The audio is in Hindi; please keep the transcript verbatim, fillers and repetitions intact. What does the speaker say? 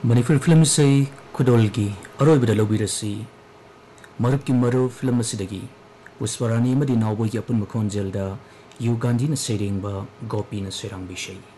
मणिपुर फिल्म से खुदोल की अरोइबदा लौबिरसी मरुप की मरु फिल्म असिदगी पुष्परानी मदी नावबोई की अपुन मखोंजेलदा यू गांधी न सेरेंगबा गोपी न सेरांग बिशई।